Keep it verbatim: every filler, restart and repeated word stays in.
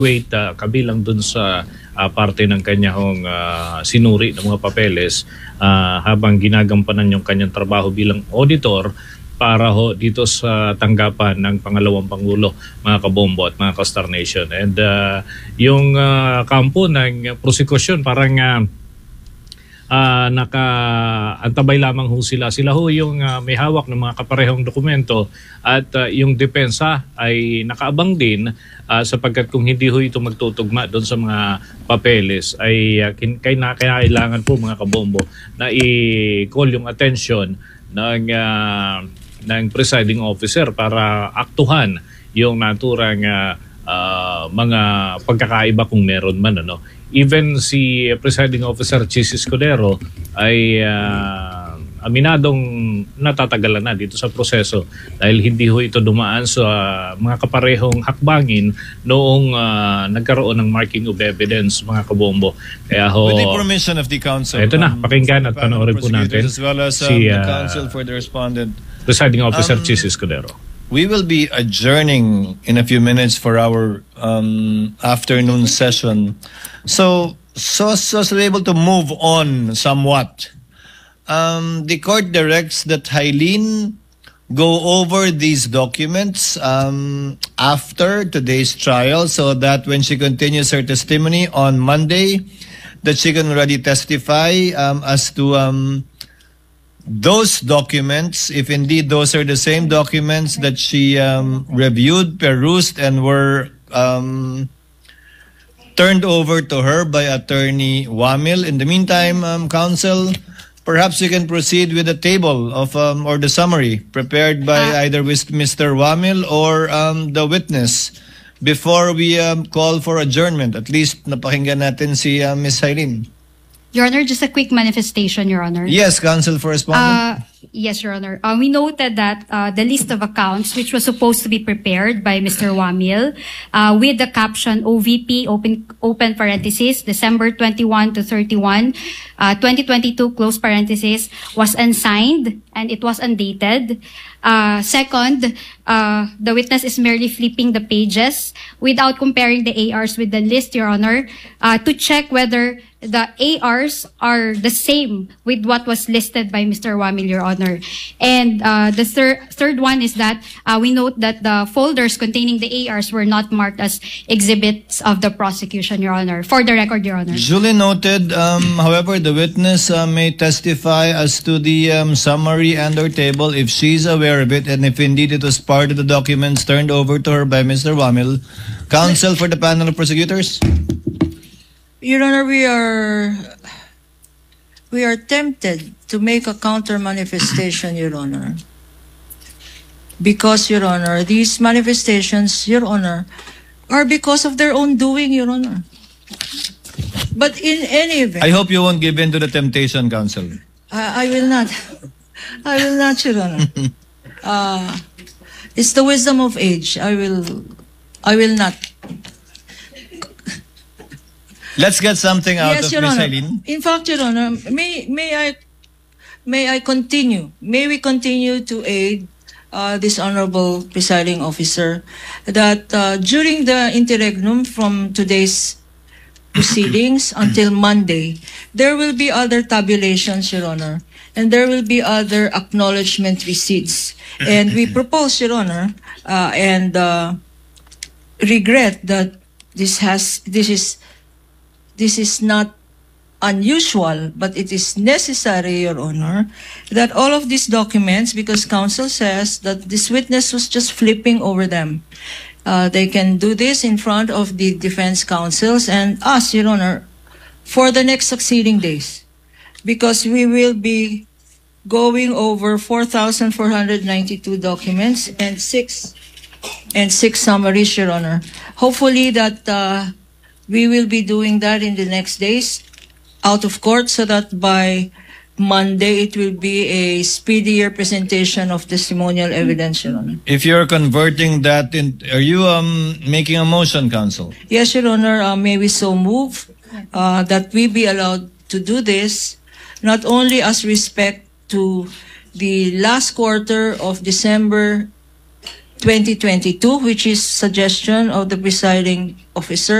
wait uh, kabilang dun sa uh, parte ng kanyang uh, sinuri ng mga papeles uh, habang ginagampanan yung kanyang trabaho bilang auditor para ho dito sa tanggapan ng pangalawang Pangulo, mga kabombo at mga ka-Star Nation. And uh, yung uh, kampo ng prosekusyon parang uh, Uh, naka-antabay lamang ho sila. Sila ho yung uh, may hawak ng mga kaparehong dokumento at uh, yung depensa ay nakaabang din uh, sapagkat kung hindi ho ito magtutugma doon sa mga papeles ay uh, kay na kailangan po mga kabombo na i-call yung attention ng uh, ng presiding officer para aktuhan yung naturang uh, uh, mga pagkakaiba kung meron man, ano. Even si Presiding Officer Chis Escudero ay uh, aminadong natatagalan na dito sa proseso dahil hindi ho ito dumaan sa uh, mga kaparehong hakbangin noong uh, nagkaroon ng marking of evidence, mga kabombo. Kaya ho, with the permission of the council, ito na, um, pakinggan at panoorin po natin as well as um, si uh, the council for the respondent. Presiding Officer um, Chis Escudero. We will be adjourning in a few minutes for our um, afternoon session. So, so, so, so we're able to move on somewhat. Um, the court directs that Hailene go over these documents um, after today's trial so that when she continues her testimony on Monday, that she can already testify um, as to um, those documents, if indeed those are the same documents that she um, reviewed, perused, and were um, turned over to her by Attorney Wamil. In the meantime, um, counsel, perhaps you can proceed with the table of um, or the summary prepared by uh, either with Mister Wamil or um, the witness before we um, call for adjournment. At least napakinggan natin si uh, Miz Hailene. Your Honor, just a quick manifestation, Your Honor. Yes, counsel for respondent. Uh, yes, Your Honor. Uh, we noted that uh, the list of accounts, which was supposed to be prepared by Mister Wamil, uh, with the caption O V P, open, open parenthesis, December twenty-first to thirty-first, uh, twenty twenty-two, close parenthesis, was unsigned and it was undated. Uh, second, uh, the witness is merely flipping the pages without comparing the A Rs with the list, Your Honor, uh, to check whether the A Rs are the same with what was listed by Mister Wamil, Your Honor. And uh, the thir third one is that uh, we note that the folders containing the A Rs were not marked as exhibits of the prosecution, Your Honor. For the record, Your Honor. Duly noted. Um, however, the witness uh, may testify as to the um, summary and or table if she's aware of it and if indeed it was part of the documents turned over to her by Mister Wamil. Counsel for the panel of prosecutors. Your Honor, we are we are tempted to make a counter manifestation, Your Honor. Because, Your Honor, these manifestations, Your Honor, are because of their own doing, Your Honor. But in any event, I hope you won't give in to the temptation, counsel. I, I will not. I will not, Your Honor. Uh, it's the wisdom of age. I will, I will not. Let's get something out yes, of Your Miz Honor. Hailene. In fact, Your Honor, may may I may I continue? May we continue to aid uh, this honorable presiding officer that uh, during the interregnum from today's proceedings until Monday, there will be other tabulations, Your Honor, and there will be other acknowledgement receipts. And we propose, Your Honor, uh, and uh, regret that this has this is. This is not unusual, but it is necessary, Your Honor, that all of these documents, because counsel says that this witness was just flipping over them. Uh, they can do this in front of the defense counsels and us, Your Honor, for the next succeeding days. Because we will be going over four thousand four hundred ninety-two documents and six, and six summaries, Your Honor. Hopefully that... Uh, We will be doing that in the next days out of court so that by Monday it will be a speedier presentation of testimonial evidence, Your Honor. If you're converting that, in, are you um, making a motion, counsel? Yes, Your Honor. Uh, may we so move uh, that we be allowed to do this, not only as respect to the last quarter of December twenty twenty-two, which is suggestion of the presiding officer.